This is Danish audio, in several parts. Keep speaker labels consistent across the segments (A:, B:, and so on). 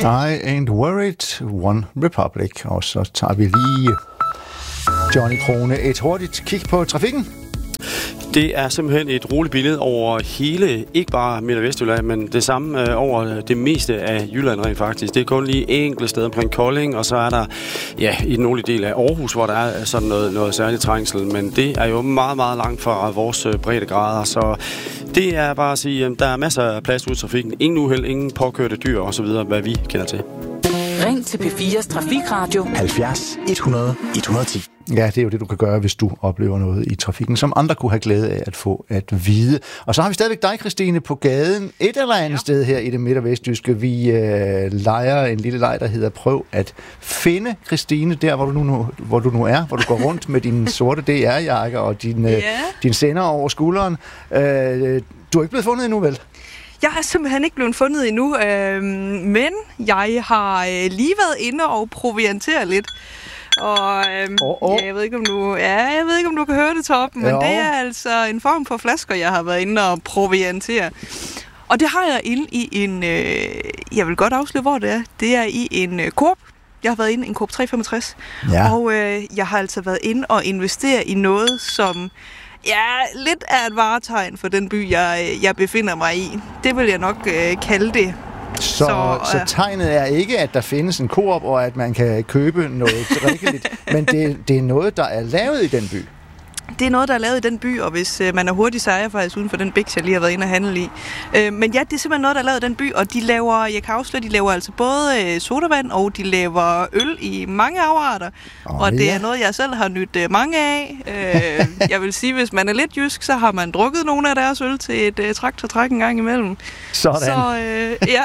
A: I Ain't Worried, One Republic. Og så tager vi lige Johnny Krone et hurtigt kig på trafikken.
B: Det er simpelthen et roligt billede over hele, ikke bare Midt- og Vestjylland, men det samme over det meste af Jylland rent faktisk. Det er kun lige enkelte steder omkring Kolding, og så er der i den nordlige del af Aarhus, hvor der er sådan noget særligt trængsel, men det er jo meget, meget langt fra vores breddegrader, så det er bare at sige, at der er masser af plads ud i trafikken. Ingen uheld, ingen påkørte dyr osv., hvad vi kender til.
C: Ring til P4's Trafikradio
D: 70 100 110.
A: Ja, det er jo det, du kan gøre, hvis du oplever noget i trafikken, som andre kunne have glæde af at få at vide. Og så har vi stadigvæk dig, Christine, på gaden et eller andet sted her i det midt- og vestjyske. Vi leger en lille leg, der hedder Prøv at finde Christine, der hvor du nu er, hvor du går rundt med din sorte DR-jakke og din sender over skulderen. Du er ikke blevet fundet endnu, vel?
E: Jeg er simpelthen ikke blevet fundet endnu, men jeg har lige været inde og proviantere lidt. Og jeg ved ikke om du kan høre det, Torben, men det er altså en form for flasker, jeg har været inde og proviantere. Og det har jeg inde i en, jeg vil godt afsløre, hvor det er. Det er i en Coop. Jeg har været inde i en Coop 365. Ja. Og jeg har altså været inde og investere i noget, som lidt er et varetegn for den by, jeg befinder mig i. Det vil jeg nok kalde det.
A: Så tegnet er ikke, at der findes en Coop, og at man kan købe noget drikkeligt, men det er noget, der er lavet i den by.
E: Det er noget, der er lavet i den by, og hvis man er hurtig, så er jeg faktisk uden for den Bix, jeg lige har været inde og handle i. Men ja, det er simpelthen noget, der er lavet i den by, og jeg kan afsløre, de laver altså både sodavand, og de laver øl i mange afarter. Og det er noget, jeg selv har nydt mange af. Jeg vil sige, hvis man er lidt jysk, så har man drukket nogle af deres øl til et traktortræk en gang imellem.
A: Sådan.
E: Så ja.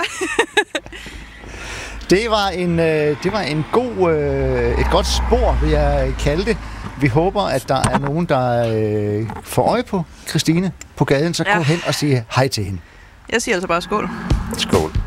A: Det var et godt spor, vil jeg kalde det. Vi håber, at der er nogen, der får øje på Christine på gaden, så gå hen og sige hej til hende.
E: Jeg siger altså bare skål.
A: Skål.